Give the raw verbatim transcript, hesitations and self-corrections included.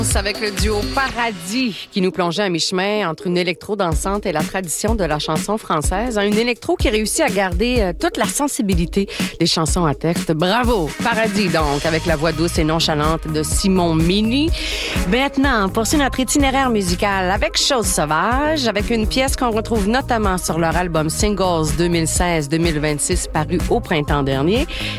Avec le duo Paradis qui nous plongeait à mi-chemin entre une électro dansante et la tradition de la chanson française. Une électro qui réussit à garder euh, toute la sensibilité des chansons à texte. Bravo! Paradis, donc, avec la voix douce et nonchalante de Simon Mini. Maintenant, on poursuit notre itinéraire musical avec Chose sauvage, avec une pièce qu'on retrouve notamment sur leur album Singles deux mille seize deux mille vingt-six paru au printemps dernier.